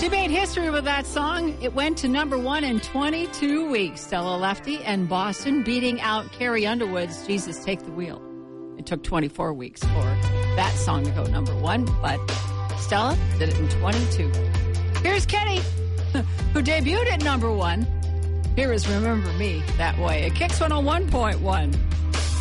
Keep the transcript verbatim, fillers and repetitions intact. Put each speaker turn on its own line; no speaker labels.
She made history with that song. It went to number one in twenty-two weeks. Stella Lefty and Boston beating out Carrie Underwood's Jesus Take the Wheel. It took twenty-four weeks for that song to go number one, but Stella did it in twenty-two. Here's Kenny, who debuted at number one. Here is Remember Me That Way. It Kicks one oh one point one.